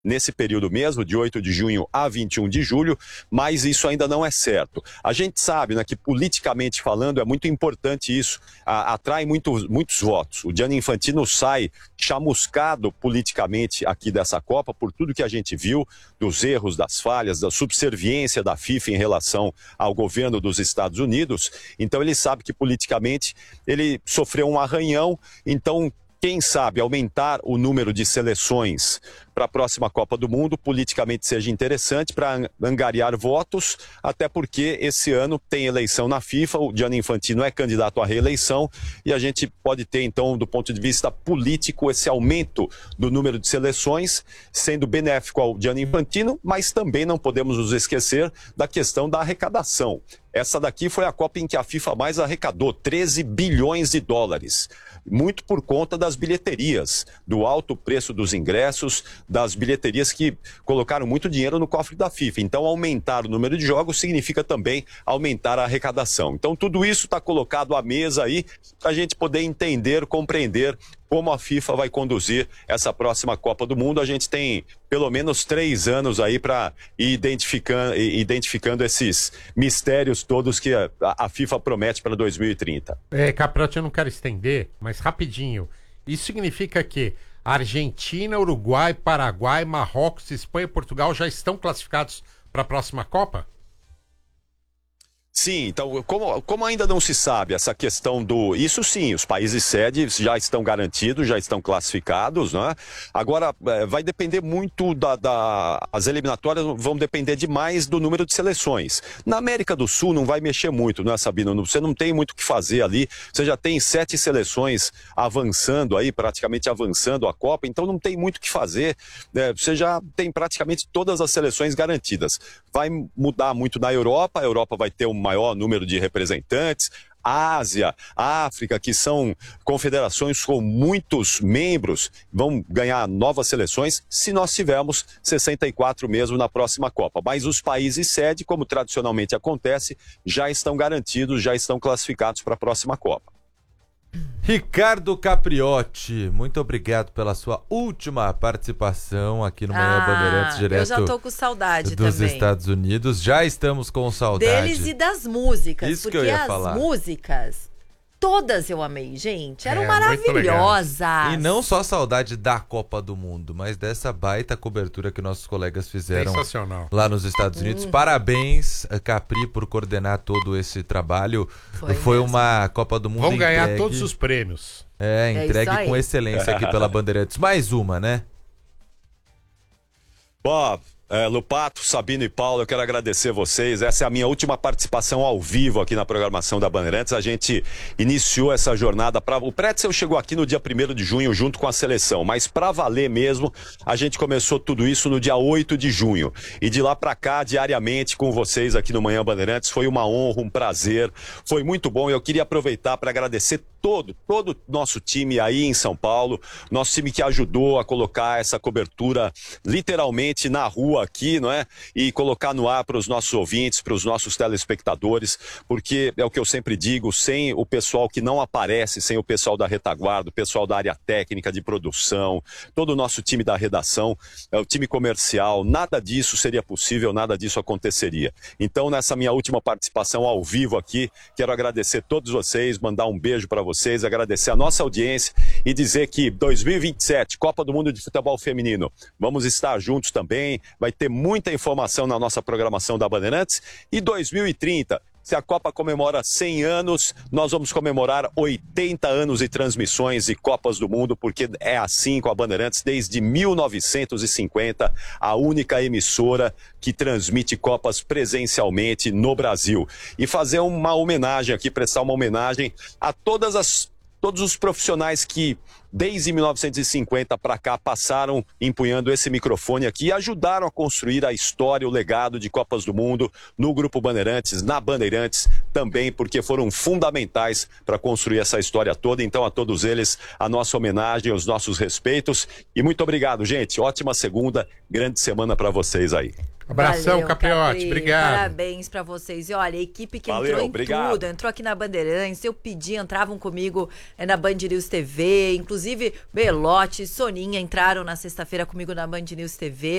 nesse período mesmo, de 8 de junho a 21 de julho, mas isso ainda não é certo. A gente sabe, né, que politicamente falando é muito importante isso, atrai muitos votos. O Gianni Infantino sai chamuscado politicamente aqui dessa Copa por tudo que a gente viu, dos erros, das falhas, da subserviência da FIFA em relação ao governo dos Estados Unidos. Então ele sabe que politicamente ele sofreu um arranhão, então quem sabe aumentar o número de seleções para a próxima Copa do Mundo politicamente seja interessante para angariar votos, até porque esse ano tem eleição na FIFA, o Gianni Infantino é candidato à reeleição e a gente pode ter então, do ponto de vista político, esse aumento do número de seleções sendo benéfico ao Gianni Infantino, mas também não podemos nos esquecer da questão da arrecadação. Essa daqui foi a Copa em que a FIFA mais arrecadou, 13 bilhões de dólares. Muito por conta das bilheterias, do alto preço dos ingressos, das bilheterias que colocaram muito dinheiro no cofre da FIFA. Então, aumentar o número de jogos significa também aumentar a arrecadação. Então, tudo isso está colocado à mesa aí para a gente poder entender, compreender como a FIFA vai conduzir essa próxima Copa do Mundo. A gente tem pelo menos 3 anos aí para ir identificando esses mistérios todos que a FIFA promete para 2030. Caprotti, eu não quero estender, mas rapidinho. Isso significa que Argentina, Uruguai, Paraguai, Marrocos, Espanha e Portugal já estão classificados para a próxima Copa? Sim, então, como ainda não se sabe essa questão do... Isso sim, os países sede já estão garantidos, já estão classificados, né? Agora, vai depender muito as eliminatórias vão depender demais do número de seleções. Na América do Sul não vai mexer muito, né, Sabino? Você não tem muito o que fazer ali, você já tem 7 seleções avançando aí, praticamente avançando a Copa, então não tem muito o que fazer, você já tem praticamente todas as seleções garantidas. Vai mudar muito na Europa, a Europa vai ter um maior número de representantes, a Ásia, a África, que são confederações com muitos membros, vão ganhar novas seleções se nós tivermos 64 mesmo na próxima Copa. Mas os países sede, como tradicionalmente acontece, já estão garantidos, já estão classificados para a próxima Copa. Ricardo Capriotti, muito obrigado pela sua última participação aqui no Manhã Bandeirantes, direto eu já tô com saudade dos também. Estados Unidos. Já estamos com saudade. Deles e das músicas. Isso porque que eu ia as falar. músicas, todas eu amei, gente. Eram muito maravilhosas. E não só saudade da Copa do Mundo, mas dessa baita cobertura que nossos colegas fizeram lá nos Estados Unidos. Parabéns, Capri, por coordenar todo esse trabalho. Foi uma Copa do Mundo Vão ganhar entregue. todos os prêmios. Entregue com excelência aqui pela Bandeirantes. Mais uma, né? Bom, Lupato, Sabino e Paulo, eu quero agradecer vocês. Essa é a minha última participação ao vivo aqui na programação da Bandeirantes. A gente iniciou essa jornada. O Pretzel chegou aqui no dia 1º de junho junto com a seleção, mas para valer mesmo, a gente começou tudo isso no dia 8 de junho. E de lá para cá, diariamente com vocês aqui no Manhã Bandeirantes, foi uma honra, um prazer, foi muito bom. Eu queria aproveitar para agradecer todo o nosso time aí em São Paulo, nosso time que ajudou a colocar essa cobertura literalmente na rua aqui, não é? E colocar no ar para os nossos ouvintes, para os nossos telespectadores, porque é o que eu sempre digo, sem o pessoal que não aparece, sem o pessoal da retaguarda, o pessoal da área técnica, de produção, todo o nosso time da redação, o time comercial, nada disso seria possível, nada disso aconteceria. Então, nessa minha última participação ao vivo aqui, quero agradecer todos vocês, mandar um beijo para vocês, agradecer a nossa audiência e dizer que 2027, Copa do Mundo de Futebol Feminino, vamos estar juntos também, vai ter muita informação na nossa programação da Bandeirantes. E 2030, se a Copa comemora 100 anos, nós vamos comemorar 80 anos de transmissões de Copas do Mundo, porque é assim com a Bandeirantes desde 1950, a única emissora que transmite Copas presencialmente no Brasil. E fazer uma homenagem aqui, prestar uma homenagem a todos os profissionais que desde 1950 para cá passaram empunhando esse microfone aqui e ajudaram a construir a história, o legado de Copas do Mundo no Grupo Bandeirantes, na Bandeirantes também, porque foram fundamentais para construir essa história toda. Então, a todos eles, a nossa homenagem, os nossos respeitos e muito obrigado, gente. Ótima segunda, grande semana para vocês aí. Abração, Valeu, Capriotti, obrigado. Parabéns pra vocês. E olha, a equipe que entrou em tudo, entrou aqui na Bandeirantes, eu pedi, entravam comigo na Band News TV, inclusive Belotti, Soninha entraram na sexta-feira comigo na Band News TV.